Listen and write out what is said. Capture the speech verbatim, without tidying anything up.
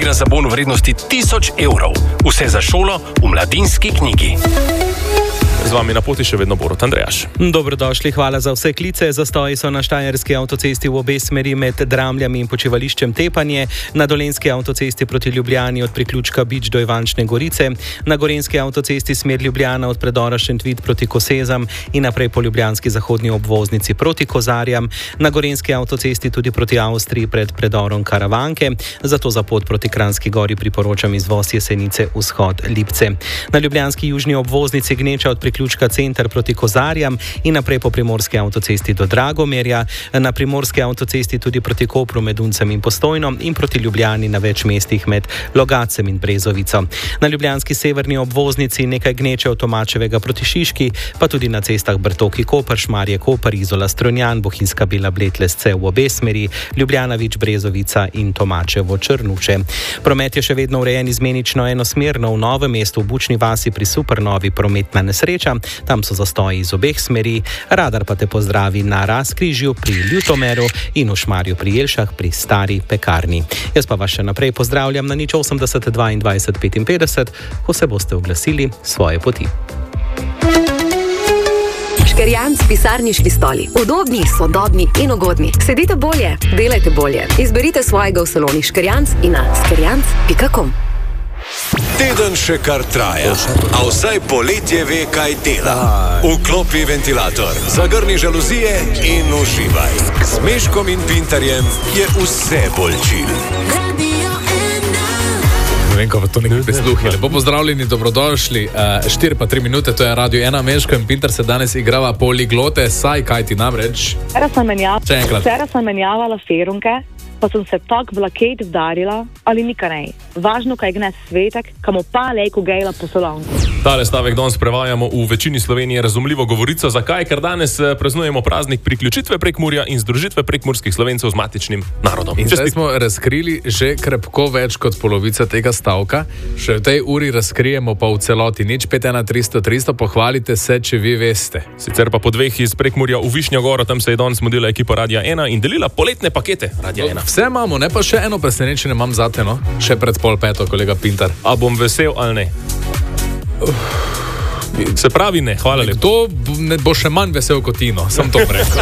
igra za bon v vrednosti tisoč evrov. Vse za šolo v Mladinski knjigi. Z vami na poti še vedno Borut Andrejaš. Dobrodošli, hvala za vse klice. Zastoji so na štajerski avtocesti v obe smeri med Dramljami in počivališčem Tepanje, na dolenjski avtocesti proti Ljubljani od priključka Bič do Ivančne Gorice, na gorenjski avtocesti smer Ljubljana od predora Šentvid proti Kosezam in naprej po ljubljanski zahodni obvoznici proti Kozarjam, na gorenjski avtocesti tudi proti Avstriji pred predorom Karavanke, zato za pot proti Kranjski Gori priporočam izvoz Jesenice vzhod Lipce. Na ljubljanski južni obvoznici Gneča od priključka Center proti Kozarjam in naprej po primorski avtocesti do Dragomerja, na primorski avtocesti tudi proti Kopru med Uncem in Postojno in proti Ljubljani na več mestih med Logacem in Brezovico. Na ljubljanski severni obvoznici nekaj Gneče od Tomačevega proti Šiški, pa tudi na cestah Brtoki Koper, Šmarje Koper, Izola Strunjan, Bohinjska Bila Bled Lesce v obe smeri, Ljubljana Vič Brezovica in Tomačevo Črnuče. Promet je še vedno urejen izmenično enosmerno v Novem mestu, v Bučni vasi pri Supernovi prometna nesreča. Tam so zastoji iz obeh smeri, Radar pa te pozdravi na Razkrižju pri Ljutomeru in v Šmarju pri Jelšah pri Stari pekarni. Jaz pa vas še naprej pozdravljam na nič osemdeset dvaindvajset petinpetdeset, ko se boste oglasili svoje poti. Škerjanc pisarniški stoli. Udobni, sodobni in ugodni. Sedite bolje, delajte bolje. Izberite svojega v saloni Škerjanc in na škerjanc pika com. Teden še kar traja, a vsaj poletje ve, kaj dela. Vklopi ventilator, zagrni žaluzije in uživaj. S Meškom in Pintarjem je vse bolj čil. Ne vem, kako to nekaj prisluhi. Lepo pozdravljeni, dobrodošli. štiri pa tri minute, to je Radio ena. Meško in Pintar se danes igrava poliglote, saj kaj ti namreč? Včeraj sem menjavala, včeraj sem menjavala ferunke, pa sem se tak vlaket vdarila, ali nikaj ne. Važno, kaj gnes svetek, kamo pa lejko gejla po solonku. Tale stavek danes prevajamo v večini Slovenije razumljivo govorico. Zakaj? Ker danes praznujemo praznik priključitve Prekmurja in združitve prekmurskih Slovencev z matičnim narodom. In zdaj smo razkrili že krepko več kot polovica tega stavka. Še v tej uri razkrijemo pa v celoti. Nič pet ena tristo tristo, pohvalite se, če vi veste. Sicer pa po dveh iz Prekmurja v Višnjo Goro, tam se je danes modila ekipa Radia ena in delila poletne pakete Radia ena. Vse imamo, ne pa še eno presenečenje imam zate, no? Še pred pol peto, kolega Pintar. A bom vesel ali ne? Se pravi ne, hvala lepo. To ne bo še manj vesel kot Tino, sem to rekel.